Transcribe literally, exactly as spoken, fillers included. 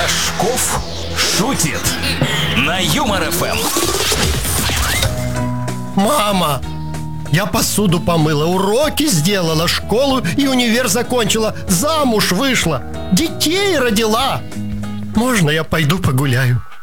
Рожков шутит на Юмор эф эм. Мама, я посуду помыла, уроки сделала, школу и универ закончила, замуж вышла, детей родила. Можно я пойду погуляю?